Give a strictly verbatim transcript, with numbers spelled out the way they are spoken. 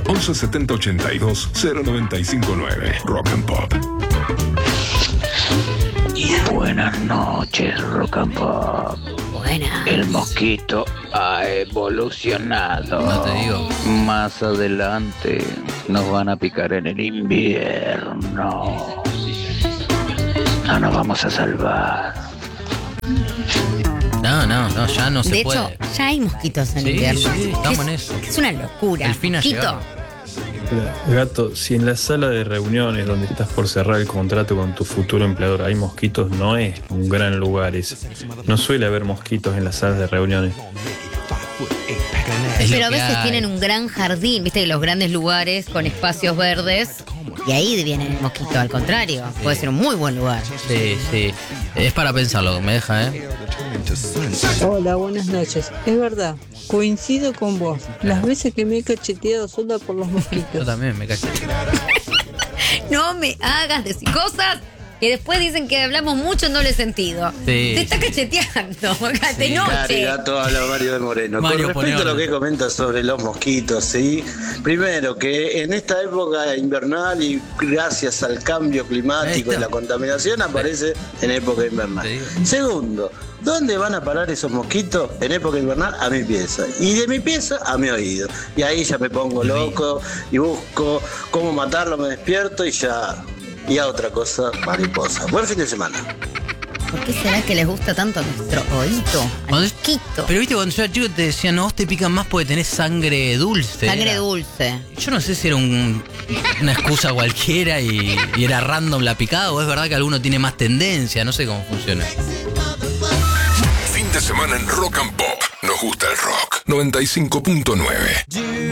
once setenta ochenta y dos cero noventa y cinco nueve. Rock and Pop. Buenas noches, Rock and Pop. Buenas. El mosquito ha evolucionado. No te digo. Más adelante nos van a picar en el invierno. No nos vamos a salvar. No, no, no, ya no se De puede. hecho, ya hay mosquitos en Sí, invierno. sí, estamos es, en eso. Es una locura. El fin ha Mosquito. llegado. Gato, si en la sala de reuniones donde estás por cerrar el contrato con tu futuro empleador hay mosquitos, no es un gran lugar ese. No suele haber mosquitos en las salas de reuniones. Es lo Pero a que veces hay. tienen un gran jardín, viste, los grandes lugares con espacios verdes. Y ahí viene el mosquito, al contrario. Puede ser un muy buen lugar. Sí, sí. Es para pensarlo, me deja, ¿eh? Hola, buenas noches. Es verdad, coincido con vos. Las veces que me he cacheteado sola por los Yo mosquitos. también me caché. No me hagas decir cosas que después dicen que hablamos mucho en doble sentido. Sí, Te está sí. cacheteando, acá de Sí, noche. Gato, habla Mario de Moreno. Mario, Con respecto a lo pone que comentas sobre los mosquitos, ¿sí? Primero, que en esta época invernal y gracias al cambio climático Ahí está. y la contaminación aparece en época invernal. Sí. Segundo, ¿dónde van a parar esos mosquitos en época invernal? A mi pieza. Y de mi pieza a mi oído. Y ahí ya me pongo loco y busco cómo matarlo, me despierto y ya... Y a otra cosa, mariposa. Buen fin de semana. ¿Por qué será que les gusta tanto nuestro oído? Al Cuando- mosquito. Pero viste, cuando yo era chico te decían, no, vos te pican más porque tenés sangre dulce. Sangre Era- dulce. Yo no sé si era un- una excusa cualquiera y, y era random la picada o es verdad que alguno tiene más tendencia, no sé cómo funciona. Fin de semana en Rock and Pop. Nos gusta el rock. noventa y cinco punto nueve.